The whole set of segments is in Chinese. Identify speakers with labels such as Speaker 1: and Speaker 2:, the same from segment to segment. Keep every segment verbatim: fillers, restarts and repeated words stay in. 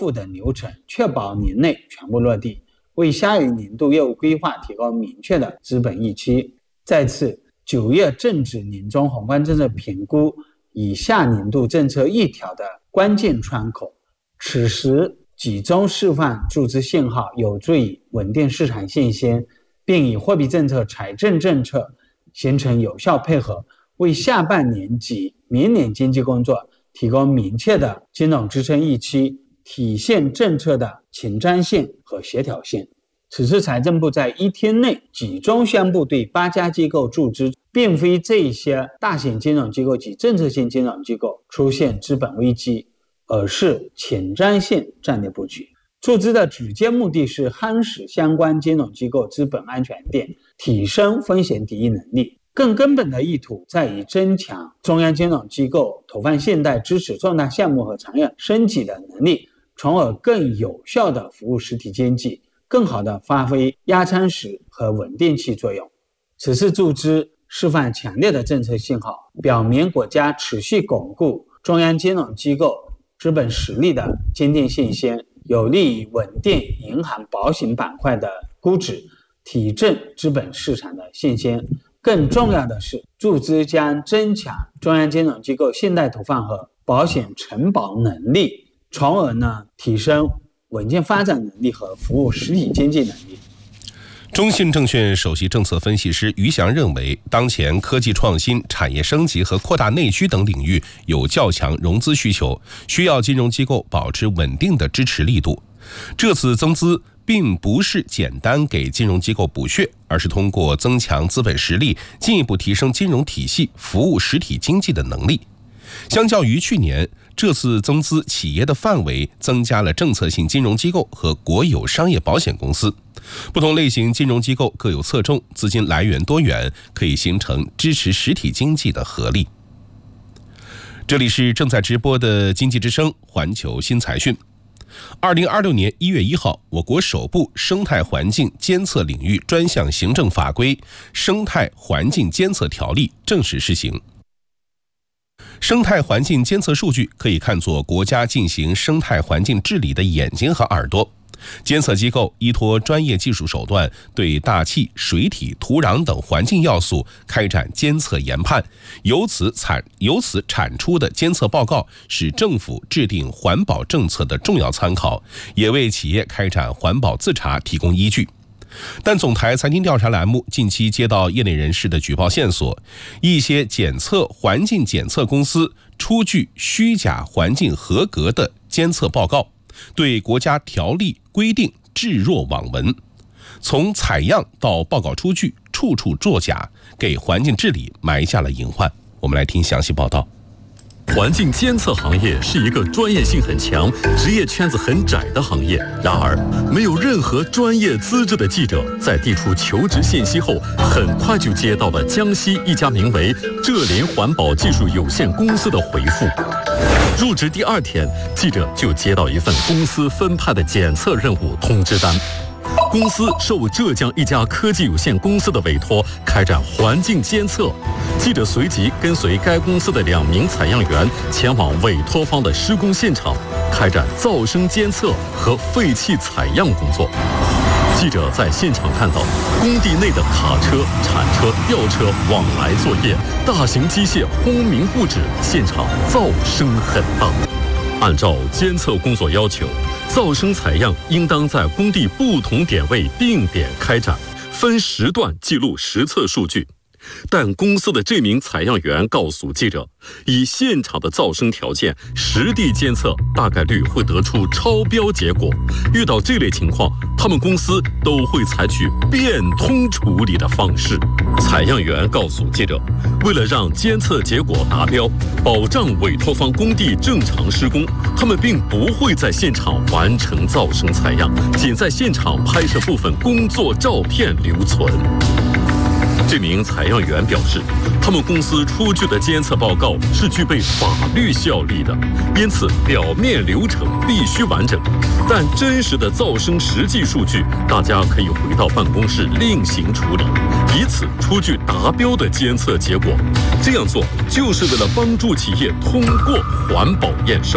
Speaker 1: 付等流程，确保年内全部落地，为下一年度业务规划提供明确的资本预期。再次，九月正值年中宏观政策评估以下年度政策议调的关键窗口，此时集中释放注资信号，有助于稳定市场信心，并以货币政策、财政政策形成有效配合，为下半年及明年经济工作提供明确的金融支撑预期，体现政策的前瞻性和协调性。此次财政部在一天内集中宣布对八家机构注资，并非这些大型金融机构及政策性金融机构出现资本危机，而是前瞻性战略布局。注资的直接目的是夯实相关金融机构资本安全垫，提升风险抵御能力。更根本的意图在于增强中央金融机构投放信贷、支持重大项目和长远升级的能力，从而更有效地服务实体经济，更好地发挥压舱石和稳定器作用。此次注资释放强烈的政策信号，表明国家持续巩固中央金融机构资本实力的坚定信心，有利于稳定银行保险板块的估值，提振资本市场的信心。更重要的是，注资将增强中央金融机构信贷投放和保险承保能力，从而呢提升稳健发展能力和服务实体经济能力。
Speaker 2: 中信证券首席政策分析师于翔认为，当前科技创新、产业升级和扩大内需等领域有较强融资需求，需要金融机构保持稳定的支持力度。这次增资并不是简单给金融机构补血，而是通过增强资本实力，进一步提升金融体系服务实体经济的能力。相较于去年，这次增资企业的范围增加了政策性金融机构和国有商业保险公司。不同类型金融机构各有侧重，资金来源多元，可以形成支持实体经济的合力。这里是正在直播的经济之声环球新财讯。二零二六年一月一号，我国首部生态环境监测领域专项行政法规《生态环境监测条例》正式施行。生态环境监测数据可以看作国家进行生态环境治理的眼睛和耳朵。监测机构依托专业技术手段，对大气、水体、土壤等环境要素开展监测研判，由此产由此产出的监测报告是政府制定环保政策的重要参考，也为企业开展环保自查提供依据。但总台财经调查栏目近期接到业内人士的举报线索，一些检测环境检测公司出具虚假环境合格的监测报告，对国家条例规定置若罔闻，从采样到报告出具，处处作假，给环境治理埋下了隐患。我们来听详细报道。
Speaker 3: 环境监测行业是一个专业性很强、职业圈子很窄的行业。然而，没有任何专业资质的记者在递出求职信息后，很快就接到了江西一家名为浙联环保技术有限公司的回复。入职第二天，记者就接到一份公司分派的检测任务通知单。公司受浙江一家科技有限公司的委托，开展环境监测。记者随即跟随该公司的两名采样员前往委托方的施工现场，开展噪声监测和废气采样工作。记者在现场看到工地内的卡车、铲车、吊车往来作业，大型机械轰鸣不止，现场噪声很大。按照监测工作要求，噪声采样应当在工地不同点位定点开展，分时段记录实测数据。但公司的这名采样员告诉记者，以现场的噪声条件，实地监测大概率会得出超标结果。遇到这类情况，他们公司都会采取变通处理的方式。采样员告诉记者，为了让监测结果达标，保障委托方工地正常施工，他们并不会在现场完成噪声采样，仅在现场拍摄部分工作照片留存。这名采样员表示，他们公司出具的监测报告是具备法律效力的，因此表面流程必须完整。但真实的噪声实际数据，大家可以回到办公室另行处理，以此出具达标的监测结果。这样做就是为了帮助企业通过环保验收。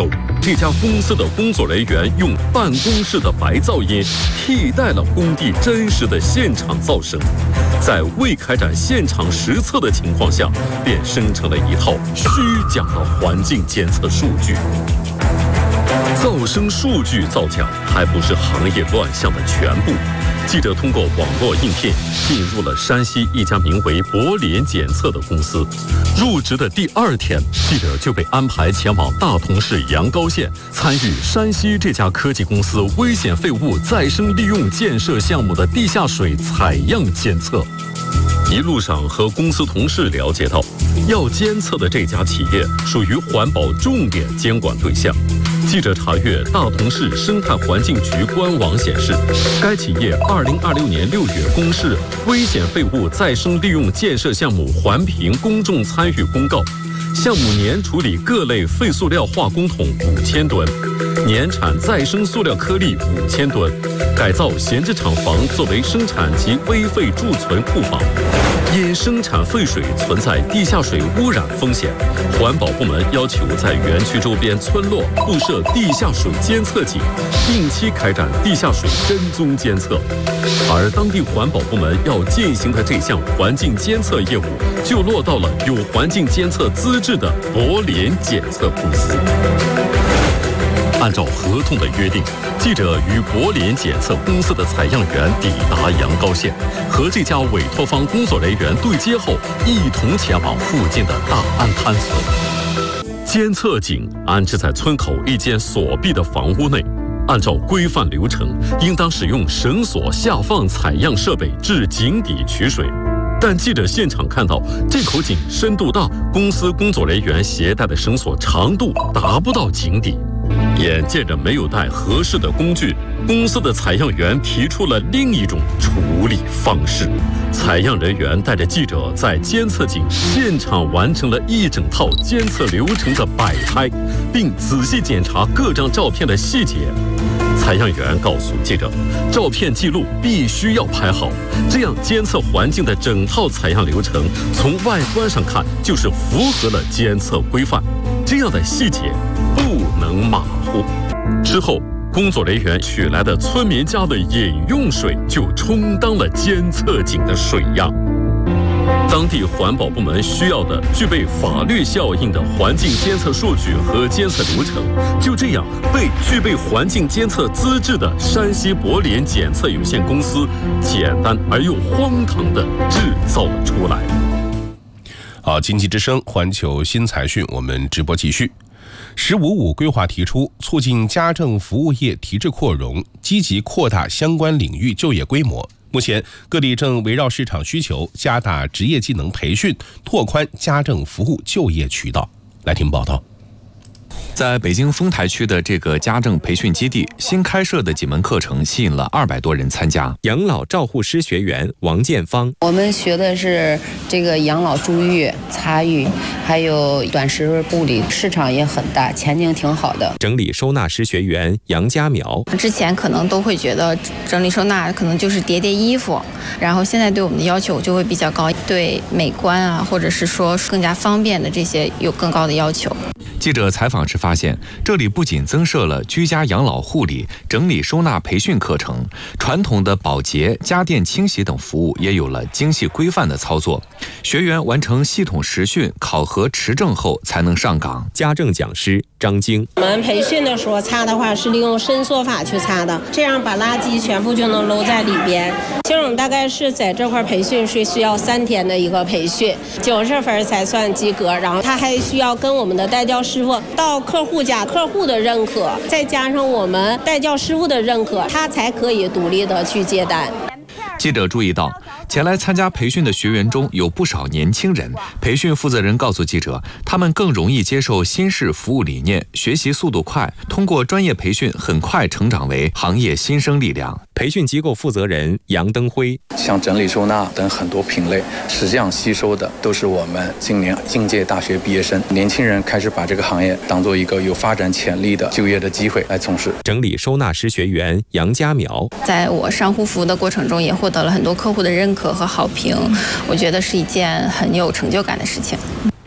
Speaker 3: 这家公司的工作人员用办公室的白噪音替代了工地真实的现场噪声，在未开展现场实测的情况下，便生成了一套虚假的环境监测数据。噪声数据造假还不是行业乱象的全部。记者通过网络应聘进入了山西一家名为博联检测的公司。入职的第二天，记者就被安排前往大同市阳高县，参与山西这家科技公司危险废物再生利用建设项目的地下水采样监测。一路上和公司同事了解到，要监测的这家企业属于环保重点监管对象。记者查阅大同市生态环境局官网显示，该企业二零二六年六月公示危险废物再生利用建设项目环评公众参与公告，项目年处理各类废塑料化工桶五千吨，年产再生塑料颗粒五千吨，改造闲置厂房作为生产及危废贮存库房。因生产废水存在地下水污染风险，环保部门要求在园区周边村落布设地下水监测井，定期开展地下水跟踪监测。而当地环保部门要进行的这项环境监测业务，就落到了有环境监测资质的博联检测公司。按照合同的约定，记者与博联检测公司的采样员抵达阳高县，和这家委托方工作人员对接后，一同前往附近的大安滩村。监测井安置在村口一间锁闭的房屋内，按照规范流程，应当使用绳索下放采样设备至井底取水。但记者现场看到，这口井深度大，公司工作人员携带的绳索长度达不到井底。眼见着没有带合适的工具，公司的采样员提出了另一种处理方式。采样人员带着记者在监测井现场完成了一整套监测流程的摆拍，并仔细检查各张照片的细节。采样员告诉记者，照片记录必须要拍好，这样监测环境的整套采样流程从外观上看就是符合了监测规范，这样的细节不能马虎。之后，工作人员取来的村民家的饮用水就充当了监测井的水样。当地环保部门需要的具备法律效应的环境监测数据和监测流程，就这样被具备环境监测资质的山西博联检测有限公司简单而又荒唐地制造了出来。
Speaker 2: 好，经济之声环球新财讯，我们直播继续。十五五规划提出，促进家政服务业提质扩容，积极扩大相关领域就业规模。目前，各地正围绕市场需求，加大职业技能培训，拓宽家政服务就业渠道。来听报道。
Speaker 4: 在北京丰台区的这个家政培训基地，新开设的几门课程吸引了二百多人参加。
Speaker 5: 养老照护师学员王建芳，
Speaker 6: 我们学的是这个养老助浴、擦浴，还有短时护理，市场也很大，前景挺好的。
Speaker 5: 整理收纳师学员杨家苗，
Speaker 7: 之前可能都会觉得整理收纳可能就是叠叠衣服，然后现在对我们的要求就会比较高，对美观啊，或者是说更加方便的这些有更高的要求。
Speaker 4: 记者采访时发现，这里不仅增设了居家养老护理、整理收纳培训课程，传统的保洁、家电清洗等服务也有了精细规范的操作。学员完成系统实训、考核持证后才能上岗。
Speaker 5: 家政讲师张晶，
Speaker 8: 我们培训的时候擦的话是利用伸缩法去擦的，这样把垃圾全部就能搂在里边。其实我们大概是在这块培训是需要三天的一个培训，九十分才算及格，然后他还需要跟我们的代教师傅到客户家，客户的认可，再加上我们代教师傅的认可，他才可以独立的去接单。
Speaker 4: 记者注意到，前来参加培训的学员中有不少年轻人。培训负责人告诉记者，他们更容易接受新式服务理念，学习速度快，通过专业培训很快成长为行业新生力量。
Speaker 5: 培训机构负责人杨登辉，
Speaker 9: 像整理收纳等很多品类，实际上吸收的都是我们今年应届大学毕业生，年轻人开始把这个行业当做一个有发展潜力的就业的机会来从事。
Speaker 5: 整理收纳师学员杨家苗，
Speaker 7: 在我上护肤的过程中，也获得了很多客户的认可和好评，我觉得是一件很有成就感的事情。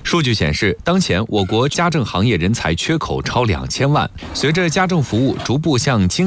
Speaker 4: 数据显示，当前我国家政行业人才缺口超两千万。随着家政服务逐步向精